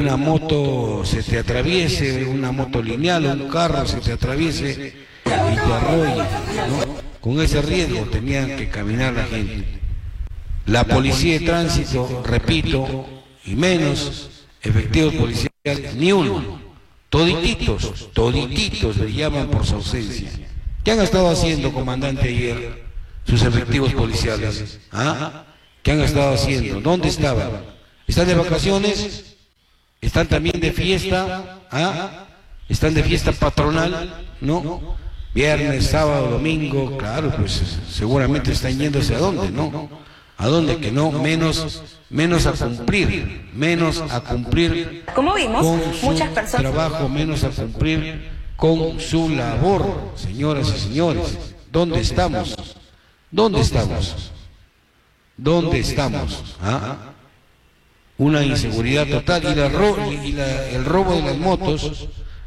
una moto se te atraviese, una moto lineal, un carro se te atraviese y te arrolle, ¿no? Con ese riesgo tenían que caminar la gente. La policía de tránsito, repito, y menos efectivos policiales, ni uno. Todititos le llaman por su ausencia. ¿Qué han estado haciendo, comandante, ayer sus efectivos policiales? ¿Ah? ¿Qué han estado haciendo? ¿Dónde estaban? ¿Están de vacaciones? ¿Están también de fiesta? ¿Ah? ¿Están de fiesta patronal? ¿No? Viernes, sábado, domingo, claro, pues seguramente están yéndose a dónde, ¿no? ¿A dónde que no? Menos a cumplir Como vimos, con muchas su personas trabajo, menos a cumplir con su labor, señoras y señores. ¿Dónde estamos? ¿Dónde estamos? ¿Dónde estamos? ¿Ah? Una inseguridad total y el robo de las motos,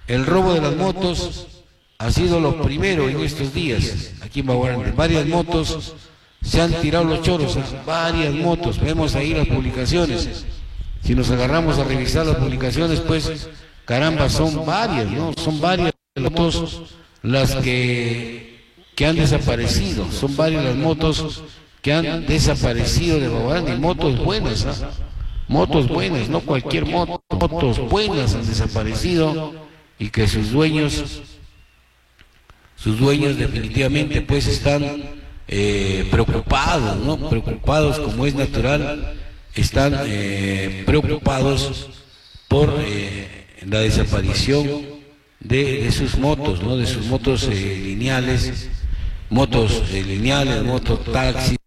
ha sido lo primero en estos días aquí en Baguarán. Varias motos se han tirado los choros, varias motos, vemos ahí las publicaciones. Si nos agarramos a revisar las publicaciones, pues caramba, son varias, ¿no? Son varias motos las que han desaparecido, son varias las motos que han desaparecido de Baguarán, y motos buenas, ¿ah? Motos buenas, no cualquier moto, motos buenas han desaparecido y que sus dueños definitivamente pues están preocupados, ¿no? Preocupados, como es natural, están preocupados por la desaparición de sus motos, ¿no? De sus motos lineales, mototaxis.